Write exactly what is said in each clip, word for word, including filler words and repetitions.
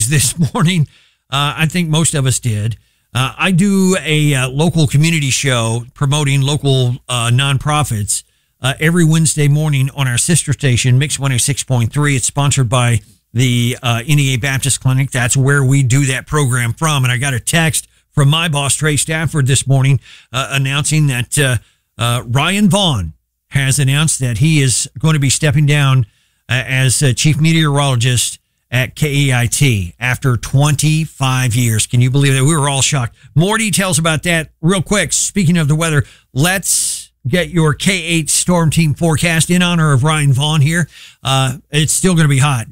this morning. Uh, I think most of us did. Uh, I do a uh, local community show promoting local uh, nonprofits uh, every Wednesday morning on our sister station, Mix one oh six point three. It's sponsored by the uh, N E A Baptist Clinic. That's where we do that program from. And I got a text from my boss, Trey Stafford, this morning uh, announcing that uh, uh, Ryan Vaughn has announced that he is going to be stepping down uh, as uh, chief meteorologist at K A I T after twenty-five years. Can you believe that? We were all shocked. More details about that real quick. Speaking of the weather, let's get your K eight Storm Team forecast in honor of Ryan Vaughn here. Uh, it's still going to be hot.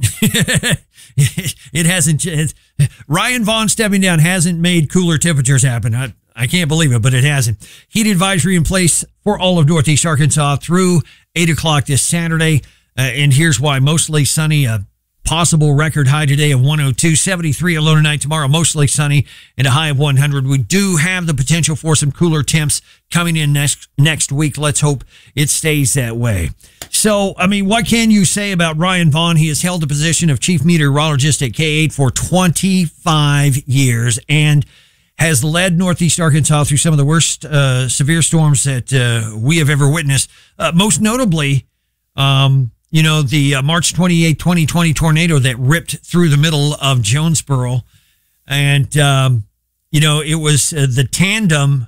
It hasn't. It's, Ryan Vaughn stepping down hasn't made cooler temperatures happen. I, I can't believe it, but it hasn't. Heat advisory in place for all of Northeast Arkansas through eight o'clock this Saturday. Uh, and here's why. Mostly sunny. A possible record high today of one oh two, seventy-three alone tonight. Tomorrow, mostly sunny and a high of one hundred. We do have the potential for some cooler temps coming in next next week. Let's hope it stays that way. So, I mean, what can you say about Ryan Vaughn? He has held the position of chief meteorologist at K eight for twenty-five years and has led Northeast Arkansas through some of the worst uh, severe storms that uh, we have ever witnessed. Uh, most notably, um, you know, the uh, March twenty-eighth, twenty twenty tornado that ripped through the middle of Jonesboro. And, um, you know, it was uh, the tandem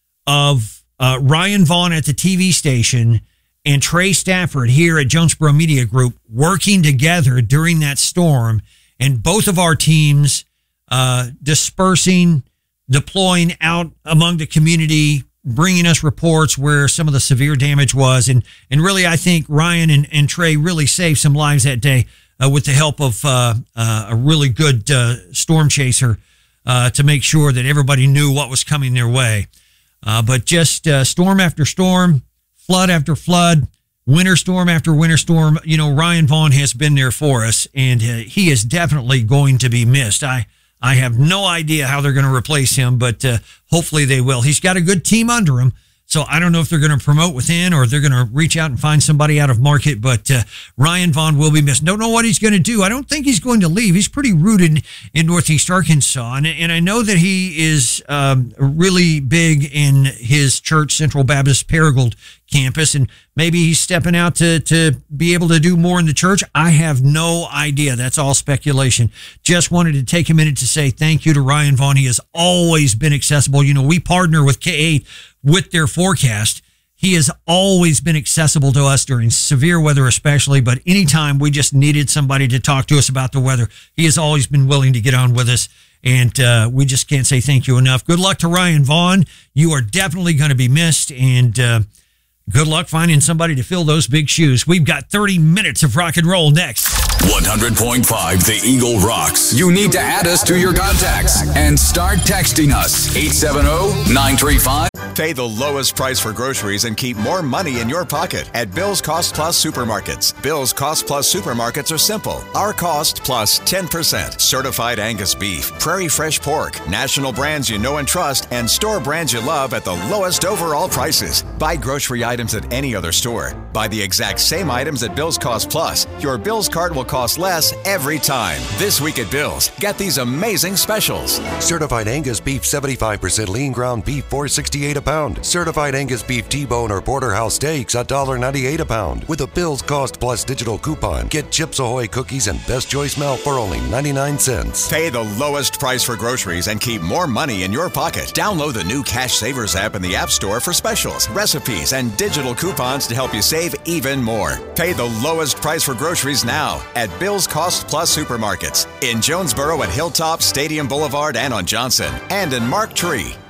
of uh, Ryan Vaughn at the T V station and Trey Stafford here at Jonesboro Media Group working together during that storm, and both of our teams uh, dispersing, deploying out among the community, bringing us reports where some of the severe damage was. And, and really, I think Ryan and, and Trey really saved some lives that day uh, with the help of uh, uh, a really good uh, storm chaser uh, to make sure that everybody knew what was coming their way. Uh, but just uh, storm after storm, flood after flood, winter storm after winter storm, you know, Ryan Vaughn has been there for us, and uh, he is definitely going to be missed. I I have no idea how they're going to replace him, but uh, hopefully they will. He's got a good team under him, so I don't know if they're going to promote within or if they're going to reach out and find somebody out of market, but uh, Ryan Vaughn will be missed. Don't know what he's going to do. I don't think he's going to leave. He's pretty rooted in Northeast Arkansas, and, and I know that he is um, really big in his church, Central Baptist Paragould campus, and maybe he's stepping out to to be able to do more in the church. I have no idea. That's all speculation. Just wanted to take a minute to say thank you to Ryan Vaughn. He has always been accessible. You know, we partner with K eight with their forecast. He has always been accessible to us during severe weather especially, but anytime we just needed somebody to talk to us about the weather, he has always been willing to get on with us. And uh, we just can't say thank you enough. Good luck to Ryan Vaughn. You are definitely going to be missed, and uh, good luck finding somebody to fill those big shoes. We've got thirty minutes of rock and roll next. one hundred point five The Eagle rocks. You need to add us to your contacts and start texting us. eight seven zero, nine three five. Pay the lowest price for groceries and keep more money in your pocket at Bill's Cost Plus Supermarkets. Bill's Cost Plus Supermarkets are simple. Our cost plus ten percent. Certified Angus beef, Prairie Fresh pork, national brands you know and trust, and store brands you love at the lowest overall prices. Buy grocery items at any other store. Buy the exact same items at Bill's Cost Plus. Your Bill's cart will cost less every time. This week at Bill's, get these amazing specials. Certified Angus beef seventy-five percent lean ground beef four sixty-eight a pound. Certified Angus beef T-bone or porterhouse steaks one ninety-eight a pound. With a Bill's Cost Plus digital coupon, get Chips Ahoy cookies and Best Choice milk for only ninety-nine cents. Pay the lowest price for groceries and keep more money in your pocket. Download the new Cash Savers app in the App Store for specials, recipes, and digital coupons to help you save even more. Pay the lowest price for groceries now at Bill's Cost Plus Supermarkets in Jonesboro at Hilltop, Stadium Boulevard, and on Johnson, and in Mark Tree.